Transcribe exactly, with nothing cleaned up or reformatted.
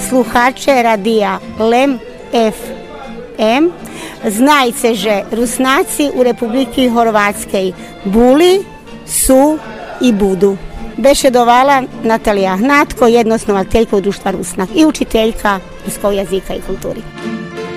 sluhače radija Lem F M. Znajte, že Rusnaci u Republiki Horvatskej buli, su i budu. Bešedovala Natalija Hnatko, jednosnovateljka u društva Rusnak i učiteljka ruskog jezika i kulturi.